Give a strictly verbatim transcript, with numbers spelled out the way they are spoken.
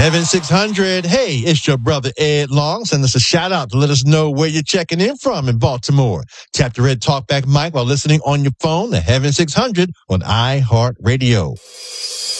Heaven six hundred. Hey, it's your brother Ed Long. Send us a shout out to let us know where you're checking in from in Baltimore. Tap the red talkback mic while listening on your phone to Heaven six hundred on iHeartRadio.